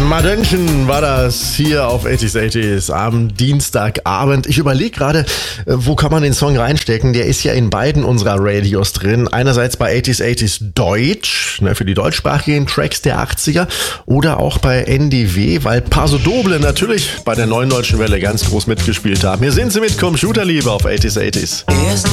Madönchen war das hier auf 80s am Dienstagabend. Ich überlege gerade, wo kann man den Song reinstecken? Der ist ja in beiden unserer Radios drin. Einerseits bei 80s Deutsch, für die deutschsprachigen Tracks der 80er, oder auch bei NDW, weil Paso Doble natürlich bei der Neuen Deutschen Welle ganz groß mitgespielt haben. Hier sind sie mit Computerliebe auf 80s.